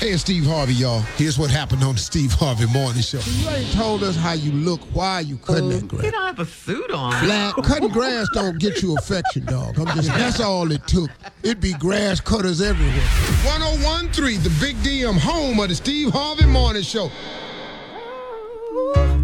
Hey, it's Steve Harvey, y'all. Here's what happened on the Steve Harvey Morning Show. You ain't told us how you look. Why are you cutting that grass? You don't have a suit on. Flat. Cutting grass don't get you affection, dog. That's all it took. It'd be grass cutters everywhere. 101.3, the Big DM, home of the Steve Harvey Morning Show.